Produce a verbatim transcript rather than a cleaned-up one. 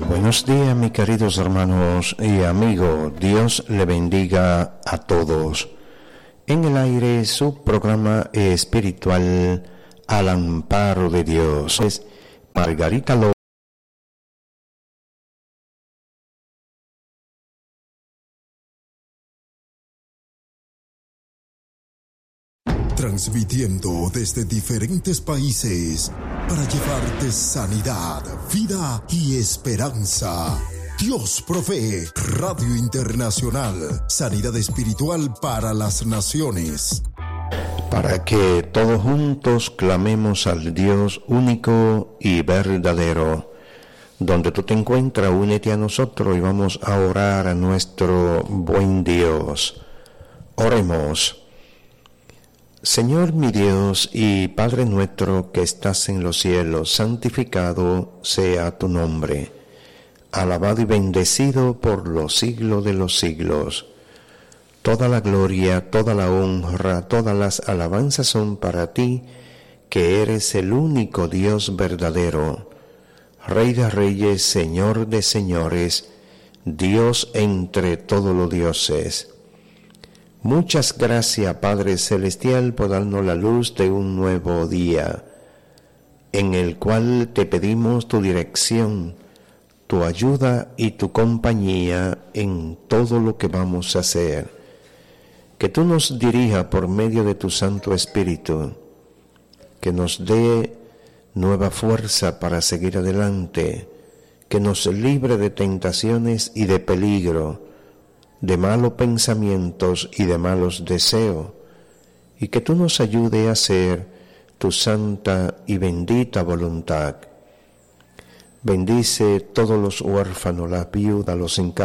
Buenos días, mis queridos hermanos y amigos. Dios le bendiga a todos. En el aire, su programa espiritual Al Amparo de Dios. Es Margarita López. Transmitiendo desde diferentes países para llevarte sanidad, vida y esperanza. Dios provee. Radio Internacional. Sanidad espiritual para las naciones. Para que todos juntos clamemos al Dios único y verdadero. Donde tú te encuentras, únete a nosotros y vamos a orar a nuestro buen Dios. Oremos. Señor mi Dios y Padre nuestro que estás en los cielos, santificado sea tu nombre, alabado y bendecido por los siglos de los siglos. Toda la gloria, toda la honra, todas las alabanzas son para ti, que eres el único Dios verdadero, Rey de reyes, Señor de señores, Dios entre todos los dioses. Muchas gracias, Padre Celestial, por darnos la luz de un nuevo día, en el cual te pedimos tu dirección, tu ayuda y tu compañía en todo lo que vamos a hacer. Que tú nos dirijas por medio de tu Santo Espíritu, que nos dé nueva fuerza para seguir adelante, que nos libre de tentaciones y de peligro, de malos pensamientos y de malos deseos, y que tú nos ayudes a hacer tu santa y bendita voluntad. Bendice todos los huérfanos, las viudas, los encargados,